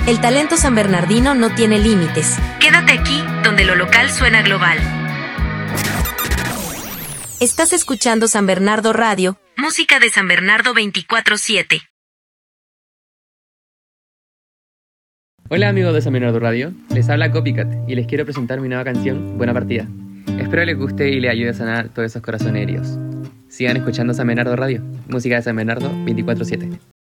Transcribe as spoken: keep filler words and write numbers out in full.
El talento sanbernardino no tiene límites. Quédate aquí, donde lo local suena global. Estás escuchando San Bernardo Radio, música de San Bernardo veinticuatro siete. Hola amigos de San Bernardo Radio, les habla Copycat y les quiero presentar mi nueva canción, Buena Partida. Espero les guste y les ayude a sanar todos esos corazones heridos. Sigan escuchando San Bernardo Radio, música de San Bernardo veinticuatro siete.